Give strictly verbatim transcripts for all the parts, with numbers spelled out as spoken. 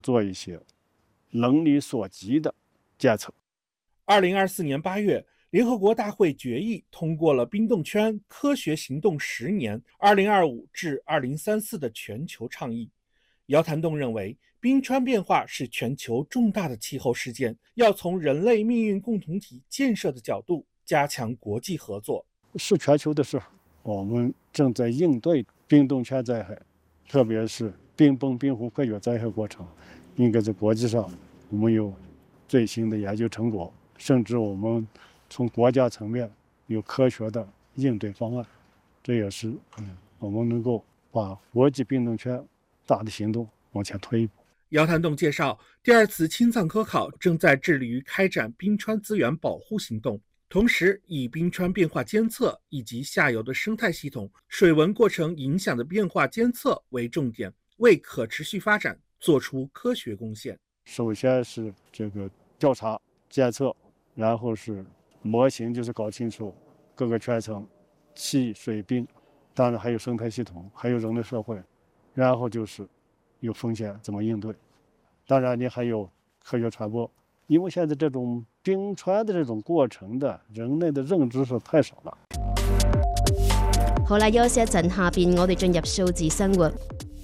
做一些能力所及的检测。 二零二四年八月，联合国大会决议通过了冰冻圈科学行动十年二零二五至二零三四的全球倡议。姚谭栋认为，冰川变化是全球重大的气候事件，要从人类命运共同体建设的角度加强国际合作。 是全球的事，我们正在应对冰冻圈灾害，特别是冰崩冰湖破决灾害过程，应该在国际上我们有最新的研究成果，甚至我们从国家层面有科学的应对方案，这也是嗯我们能够把国际冰冻圈大的行动往前推一步。 姚谭栋介绍，第二次青藏科考正在致力于开展冰川资源保护行动，同时以冰川变化监测以及下游的生态系统、水文过程影响的变化监测为重点，为可持续发展做出科学贡献。 首先是这个调查监测，然后是模型，就是搞清楚各个圈层气水冰，当然还有生态系统，还有人类社会，然后就是有风险怎么应对，当然你还有科学传播，因为现在这种冰川的这种过程的人類的認知是太少了。 好啦，休息一陣，下邊我哋進入數字生活。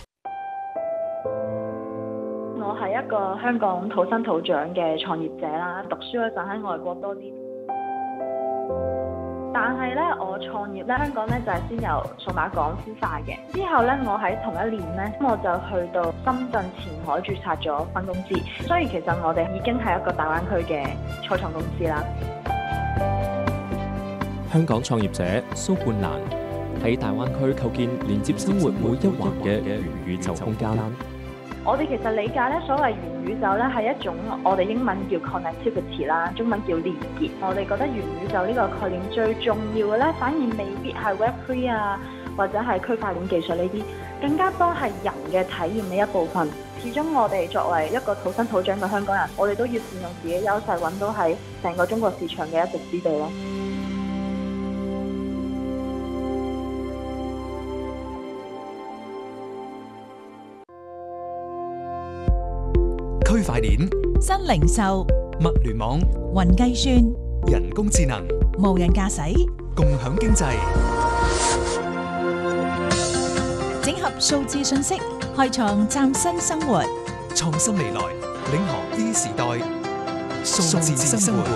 我係一個香港土生土長嘅創業者啦，讀書嗰陣喺外國多啲。但係咧，我創業咧，香港咧就係先由數碼港孵化嘅。之後咧，我喺同一年咧，我就去到深圳前海註冊咗分公司。所以其實我哋已經係一個大灣區嘅初創公司啦。 香港創業者蘇冠蘭喺大灣區構建連接生活每一環嘅元宇宙空間。 我哋其實理解咧，所謂元宇宙咧係一種我哋英文叫 connectivity 啦，中文叫連結。我哋覺得元宇宙呢個概念最重要嘅咧，反而未必係 Web 三 啊，或者係區塊鏈技術呢啲，更加多係人嘅體驗嘅一部分。始終我哋作為一個土生土長嘅香港人，我哋都要善用自己優勢，揾到喺成個中國市場嘅一席之地咯。 區塊鏈、 新零售、 物聯網、 雲計算、 人工智能、 無人駕駛、 共享經濟， 整合數字信息，開創嶄新生活。 創新未來，領航 E 時代，數字生活。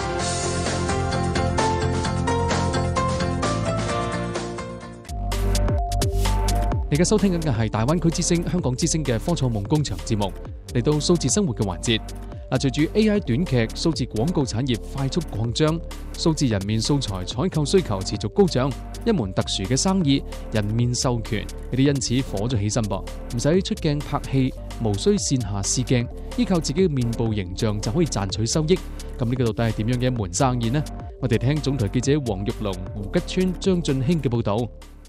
你而家收聽緊嘅係大灣區之聲、香港之聲嘅科創夢工場節目，嚟到數字生活嘅環節。嗱，隨住 A I 短劇、數字廣告產業快速擴張，數字人面素材採購需求持續高漲，一門特殊嘅生意——人面授權，你哋因此火咗起身噃，唔使出鏡拍戲，無需線下試鏡，依靠自己嘅面部形象就可以賺取收益。咁呢個到底係點樣嘅一門生意呢？我哋聽總台記者黃玉龍、胡吉川、張俊興嘅報導。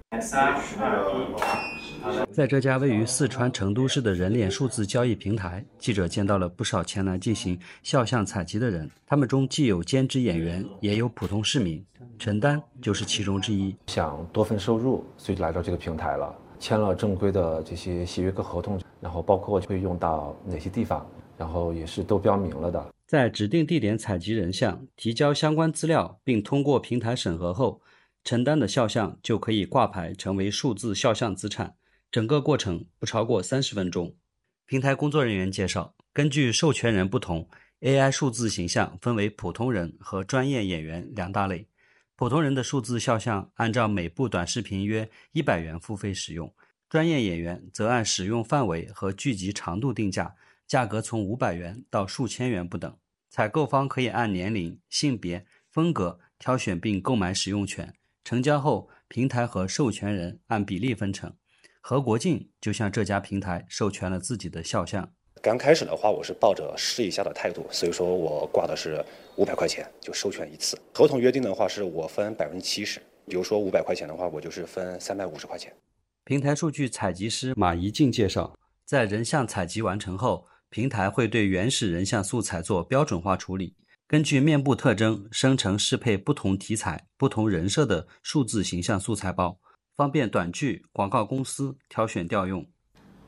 在这家位于四川成都市的人脸数字交易平台，记者见到了不少前来进行肖像采集的人，他们中既有兼职演员，也有普通市民。陈丹就是其中之一。 想多份收入，所以来到这个平台了，签了正规的这些协约和合同，然后包括会用到哪些地方，然后也是都标明了的。 在指定地点采集人像，提交相关资料，并通过平台审核后，陈丹的肖像就可以挂牌成为数字肖像资产。整个过程不超过三十分钟。平台工作人员介绍，根据授权人不同 ，A I 数字形象分为普通人和专业演员两大类。普通人的数字肖像按照每部短视频约一百元付费使用，专业演员则按使用范围和剧集长度定价，价格从五百元到数千元不等。采购方可以按年龄、性别、风格挑选并购买使用权，成交后平台和授权人按比例分成。何国进就向这家平台授权了自己的肖像。 刚开始的话，我是抱着试一下的态度，所以说我挂的是五百块钱就授权一次。合同约定的话是我分百分之七十，比如说五百块钱的话，我就是分三百五十块钱。 平台数据采集师马怡静介绍，在人像采集完成后，平台会对原始人像素材做标准化处理，根据面部特征生成适配不同题材、不同人设的数字形象素材包，方便短剧、广告公司挑选调用。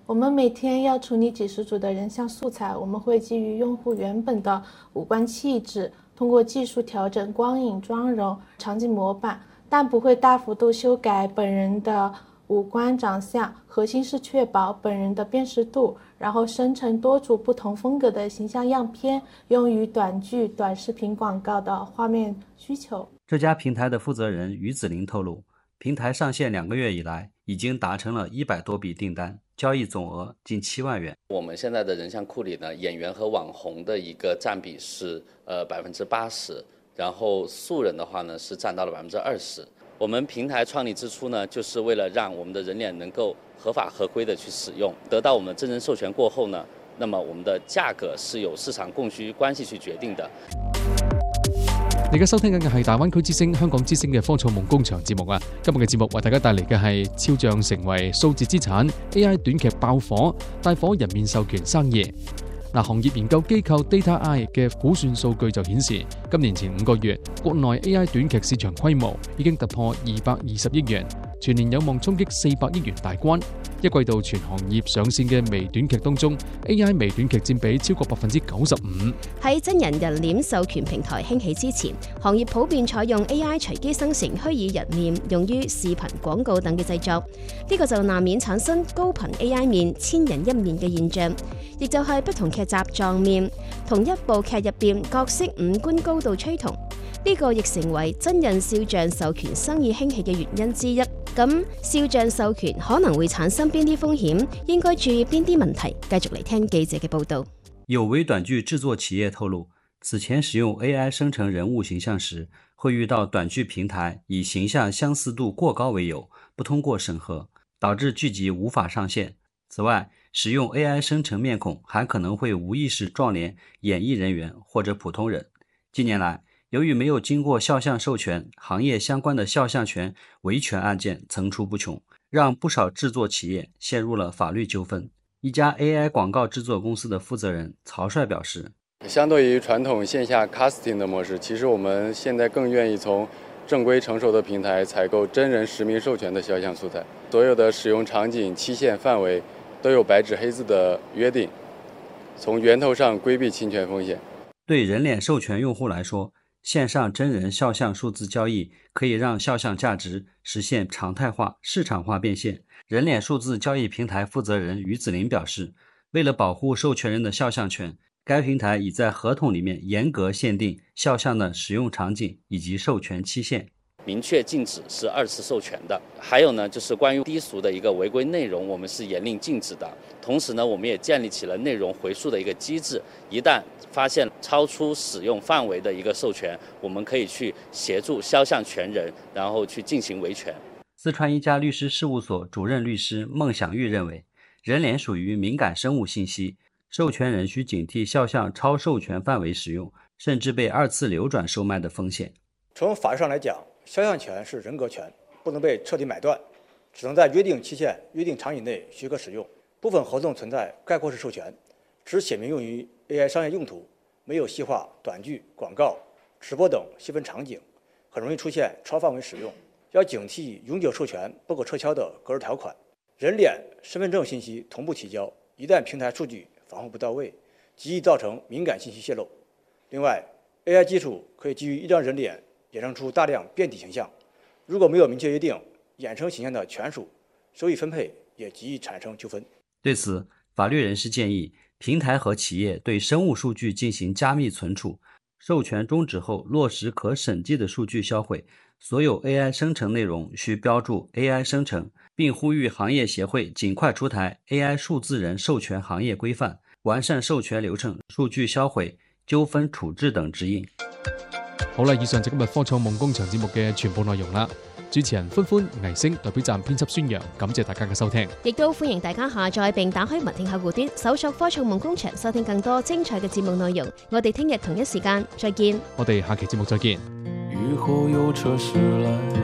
我们每天要处理几十组的人像素材，我们会基于用户原本的五官气质，通过技术调整光影、妆容、场景模板，但不会大幅度修改本人的五官长相，核心是确保本人的辨识度，然后生成多组不同风格的形象样片，用于短剧、短视频广告的画面需求。 这家平台的负责人于子林透露，平台上线两个月以来，已经达成了一百多笔订单，交易总额近七万元。 我们现在的人像库里呢，演员和网红的一个占比是呃百分之八十，然后素人的话呢是占到了百分之二十。我们平台创立之初呢，就是为了让我们的人脸能够合法合规的去使用，得到我们真人授权过后呢，那麼我們嘅價格是由市場供需關係去決定的。 你而家收聽緊嘅係大灣區之聲、香港之聲嘅科創夢工場節目啊！今日嘅節目為大家帶嚟嘅係超像成為數字資產 A I 短劇爆火，帶火人面授權生意。嗱，行業研究機構 Data Eye 嘅估算數據就顯示，今年前五個月，國內 A I 短劇市場規模已經突破二百二十億元，全年有望衝擊四百億元大關。一季度全行業上線嘅微短劇當中 ，A I 微短劇佔比超過百分之九十五。 喺真人人臉授權平台興起之前，行業普遍採用 A I 隨機生成虛擬人面，用於視頻、廣告等嘅製作。呢個就難免產生高頻 A I 面千人一面嘅現象，亦就係不同劇集撞面，同一部劇入邊角色五官高度趨同。呢個亦成為真人肖像授權生意興起嘅原因之一。咁肖像授權可能會產生邊啲風險？應該注意邊啲問題？繼續嚟聽記者嘅報導。 有微短劇製作企業透露，此前使用 A I 生成人物形象時，會遇到短劇平台以形象相似度過高為由，不通過審核，導致劇集無法上線。此外，使用 A I 生成面孔還可能會無意識撞臉演藝人員或者普通人。近年來，由於沒有經過肖像授權，行業相關的肖像權維權案件層出不窮，讓不少製作企業陷入了法律糾紛。一家 A I 廣告製作公司的負責人曹帥表示， 相對於傳統線下 casting 的模式，其實我們現在更願意從正規成熟的平台採購真人實名授權的肖像素材，所有的使用場景、期限、範圍都有白紙黑字的約定，從源頭上規避侵權風險。 對人臉授權用戶來說，線上真人肖像數字交易可以讓肖像價值實現常態化、市場化變現。人臉數字交易平台負責人於子林表示，為了保護授權人的肖像權，該平台已在合同裡面嚴格限定肖像的使用場景以及授權期限， 明確禁止是二次授權的。還有呢，就是關於低俗的一個違規內容，我們是嚴令禁止的。同時呢，我們也建立起了內容回溯的一個機制，一旦發現超出使用範圍的一個授權，我們可以去協助肖像權人，然後去進行維權。 四川一家律師事務所主任律師孟享玉認為，人臉屬於敏感生物信息，授權人需警惕肖像超授權範圍使用，甚至被二次流轉售賣的風險。 從法律上來講，肖像權是人格權，不能被徹底買斷，只能在約定期限、約定場景內許可使用。部分合同存在概括式授權，只寫明用於 A I 商業用途，沒有細化短劇、廣告、直播等細分場景，很容易出現超範圍使用。要警惕永久授權不可撤銷的格式條款。人臉、身份證信息同步提交，一旦平台數據防護不到位，極易造成敏感信息洩露。另外 ，A I 技術可以基於一張人臉衍生出大量變體形象，如果沒有明確約定衍生形象的權屬，收益分配也極易產生糾紛。 對此，法律人士建議平台和企業對生物數據進行加密存儲，授權終止後落實可審計的數據銷毀，所有 A I 生成內容需標注 A I 生成，並呼籲行業協會盡快出台 A I 數字人授權行業規範，完善授權流程、數據銷毀、糾紛處置等指引。 好啦，以上就今日科創夢工場節目嘅全部內容啦。主持人歡歡、倪星代表站編輯孫陽，感謝大家嘅收聽。 亦都歡迎大家下載並打開文聽客戶端，搜索科創夢工場，收聽更多精彩嘅節目內容。我哋聽日同一時間再見。 我哋下期節目再見。 雨後有車駛來